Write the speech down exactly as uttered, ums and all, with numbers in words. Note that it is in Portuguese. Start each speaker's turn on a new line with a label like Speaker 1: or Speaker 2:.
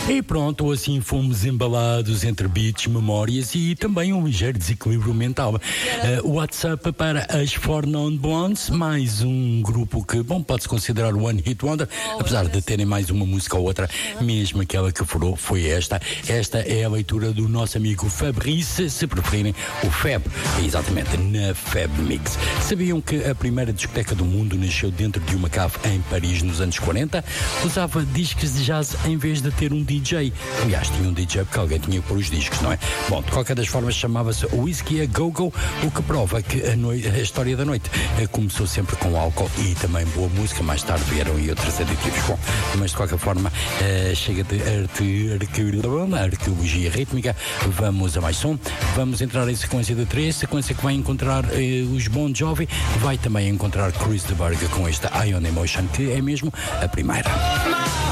Speaker 1: E pronto, assim fomos embalados entre beats, memórias e também um ligeiro desequilíbrio mental. Uh, WhatsApp para as Four Non Blondes, mais um grupo que, bom, pode-se considerar One Hit Wonder, apesar de terem mais uma música ou outra, mesmo aquela que furou foi esta. Esta é a leitura do nosso amigo Fabrice, se preferirem, o Fab, exatamente, na Fab Mix. Sabiam que a primeira discoteca do mundo nasceu dentro de uma cave em Paris nos anos quarenta? Usava discos de jazz em vez de ter um D J. Aliás, tinha um D J porque alguém tinha que pôr os discos, não é? Bom, de qualquer das formas, chamava-se Whiskey a Go-Go, o que prova que a, noi- a história da noite começou sempre com álcool e também boa música. Mais tarde vieram e outros aditivos. Bom, mas de qualquer forma, uh, chega de arte, arqueologia rítmica. Vamos a mais som. Vamos entrar em sequência de três, sequência que vai encontrar uh, os Bon Jovi, vai também encontrar Chris de Burgh com esta Ion Emotion, que é mesmo a primeira.